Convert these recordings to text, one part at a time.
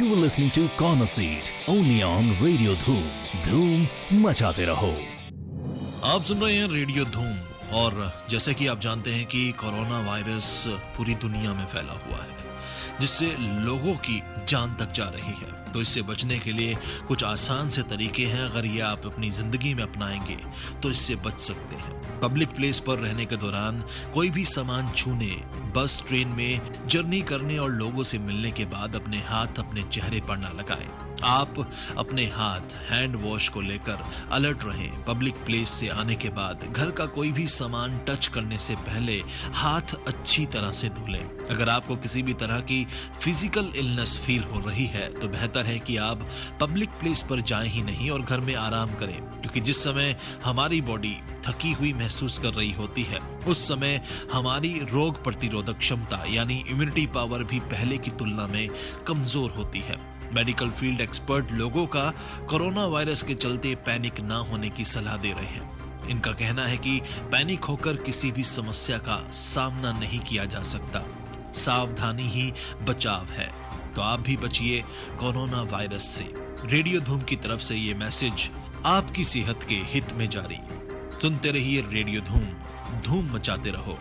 You were listening to Corner Seat only on Radio Dhoom. धूम मचाते रहो। आप सुन रहे हैं रेडियो धूम और जैसे कि आप जानते हैं कि कोरोना वायरस पूरी दुनिया में फैला हुआ है जिससे लोगों की जान तक जा रही है। तो इससे बचने के लिए कुछ आसान से तरीके हैं, अगर ये आप अपनी जिंदगी में अपनाएंगे तो इससे बच सकते हैं। पब्लिक प्लेस पर रहने के दौरान कोई भी सामान छूने, बस ट्रेन में जर्नी करने और लोगों से मिलने के बाद अपने हाथ अपने चेहरे पर ना लगाएं। आप अपने हाथ हैंड वॉश को लेकर अलर्ट रहें। पब्लिक प्लेस से आने के बाद घर का कोई भी सामान टच करने से पहले हाथ अच्छी तरह से धो लें। अगर आपको किसी भी तरह की फिजिकल इलनेस फील हो रही है तो बेहतर है कि आप पब्लिक प्लेस पर जाएं ही नहीं और घर में आराम करें, क्योंकि जिस समय हमारी बॉडी थकी हुई महसूस कर रही होती है उस समय हमारी रोग प्रतिरोधक क्षमता यानी इम्यूनिटी पावर भी पहले की तुलना में कमजोर होती है। मेडिकल फील्ड एक्सपर्ट लोगों का कोरोना वायरस के चलते पैनिक ना होने की सलाह दे रहे हैं। इनका कहना है कि पैनिक होकर किसी भी समस्या का सामना नहीं किया जा सकता। सावधानी ही बचाव है, तो आप भी बचिए कोरोना वायरस से। रेडियो धूम की तरफ से ये मैसेज आपकी सेहत के हित में जारी। सुनते रहिए रेडियो धूम, धूम मचाते रहो।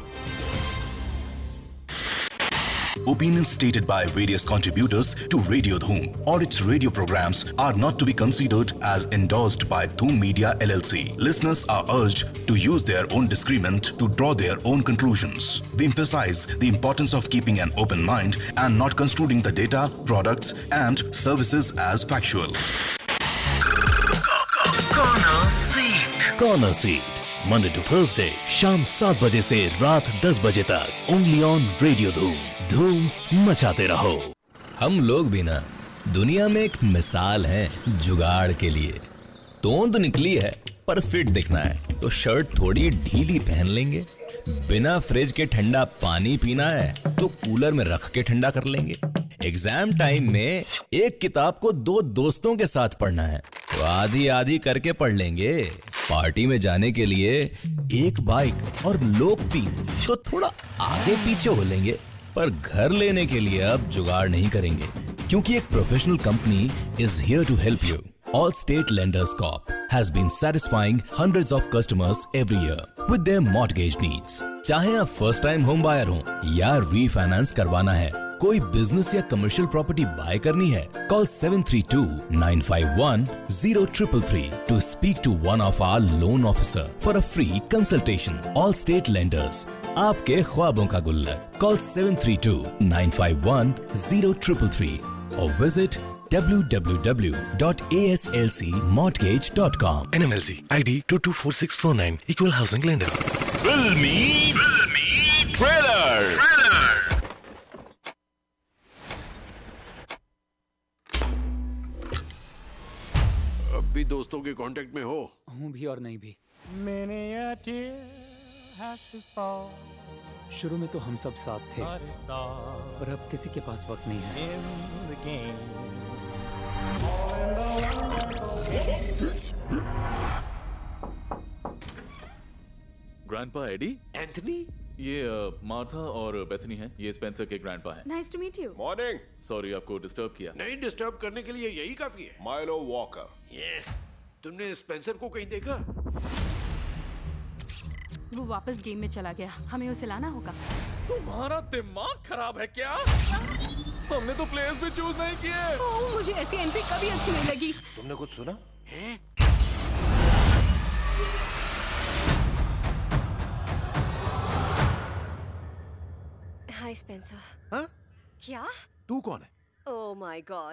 Opinions stated by various contributors to Radio Dhoom or its radio programs are not to be considered as endorsed by Dhoom Media LLC. Listeners are urged to use their own discernment to draw their own conclusions. We emphasize the importance of keeping an open mind and not construing the data, products and services as factual. Corner Seat Monday to Thursday शाम 7 बजे से रात 10 बजे तक only on Radio Dhoom. धूम मचाते रहो। हम लोग भी ना दुनिया में एक मिसाल हैं जुगाड़ के लिए। तोंद निकली है पर फिट दिखना है तो शर्ट थोड़ी ढीली पहन लेंगे। बिना फ्रिज के ठंडा पानी पीना है तो कूलर में रख के ठंडा कर लेंगे। एग्जाम टाइम में एक किताब को 2 दोस्तों के साथ पढ़ना है तो आधी आधी करके पढ़ लेंगे। पार्टी में जाने के लिए एक बाइक और लोग 3 तो थोड़ा आगे पीछे हो लेंगे, पर घर लेने के लिए अब जुगाड़ नहीं करेंगे, क्योंकि एक professional company is here to help you. Allstate Lenders Corp has been satisfying hundreds of customers every year with their mortgage needs. चाहे आप फर्स्ट टाइम होम बायर हो या रीफाइनेंस करवाना है, कोई बिजनेस या कमर्शियल प्रॉपर्टी बाय करनी है, call 732-951-0333 to speak to one of our loan officer for a free consultation. Allstate Lenders, आपके ख्वाबों का गुल्लक। Call 732-951-0333 or visit www.aslcmortgage.com. NMLC ID 224649 Equal Housing Lender. फिल्मी ट्रेलर। अब भी दोस्तों के कांटेक्ट में हो? हूँ भी और नहीं भी। शुरू में तो हम सब साथ थे, पर अब किसी के पास वक्त नहीं है। Grandpa AD? एंथनी? ये मार्था और बेथनी हैं। ये स्पेंसर के ग्रैंडपा हैं। Nice to meet you. Morning. Sorry आपको डिस्टर्ब किया। नहीं, डिस्टर्ब करने के लिए यही काफी है। Milo walker. तुमने स्पेंसर को कहीं देखा? वो वापस गेम में चला गया, हमें उसे लाना होगा। तुम्हारा दिमाग खराब है क्या? हमने तो प्लेयर्स भी चूज नहीं किए। मुझे ऐसी एंट्री कभी अच्छी नहीं लगी। तुमने कुछ सुना? हैं? हाय स्पेंसर। हाँ? क्या? तू कौन है? Oh my God,